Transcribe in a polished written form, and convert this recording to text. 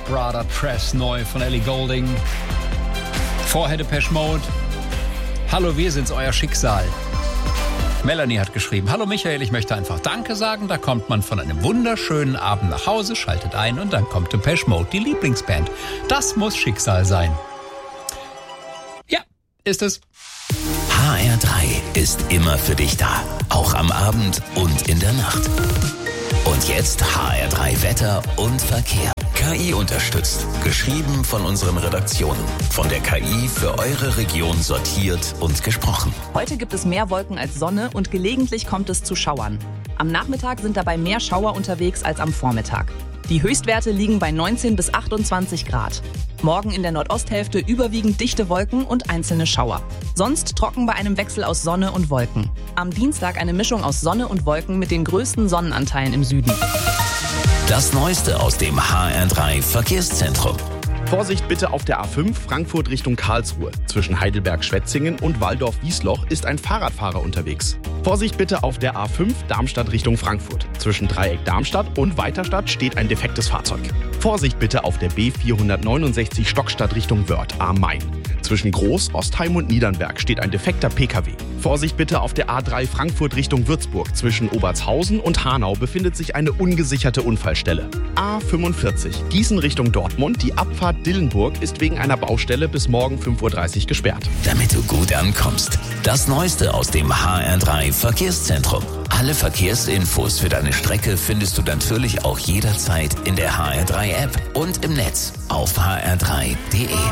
Brother Press neu von Ellie Goulding. Vorher Depeche Mode. Hallo, wir sind's, euer Schicksal. Melanie hat geschrieben: Hallo Michael, ich möchte einfach Danke sagen. Da kommt man von einem wunderschönen Abend nach Hause, schaltet ein und dann kommt Depeche Mode, die Lieblingsband. Das muss Schicksal sein. Ja, ist es. HR3 ist immer für dich da. Auch am Abend und in der Nacht. Und jetzt HR3 Wetter und Verkehr. KI unterstützt. Geschrieben von unseren Redaktionen. Von der KI für eure Region sortiert und gesprochen. Heute gibt es mehr Wolken als Sonne und gelegentlich kommt es zu Schauern. Am Nachmittag sind dabei mehr Schauer unterwegs als am Vormittag. Die Höchstwerte liegen bei 19 bis 28 Grad. Morgen in der Nordosthälfte überwiegend dichte Wolken und einzelne Schauer. Sonst trocken bei einem Wechsel aus Sonne und Wolken. Am Dienstag eine Mischung aus Sonne und Wolken mit den größten Sonnenanteilen im Süden. Das Neueste aus dem HR3 Verkehrszentrum. Vorsicht bitte auf der A5 Frankfurt Richtung Karlsruhe. Zwischen Heidelberg-Schwetzingen und Walldorf-Wiesloch ist ein Fahrradfahrer unterwegs. Vorsicht bitte auf der A5 Darmstadt Richtung Frankfurt. Zwischen Dreieck Darmstadt und Weiterstadt steht ein defektes Fahrzeug. Vorsicht bitte auf der B469 Stockstadt Richtung Wörth am Main. Zwischen Groß, Ostheim und Niedernberg steht ein defekter PKW. Vorsicht bitte auf der A3 Frankfurt Richtung Würzburg. Zwischen Obertshausen und Hanau befindet sich eine ungesicherte Unfallstelle. A45 Gießen Richtung Dortmund. Die Abfahrt Dillenburg ist wegen einer Baustelle bis morgen 5:30 Uhr gesperrt. Damit du gut ankommst. Das Neueste aus dem HR3 Verkehrszentrum. Alle Verkehrsinfos für deine Strecke findest du natürlich auch jederzeit in der HR3 App und im Netz auf hr3.de.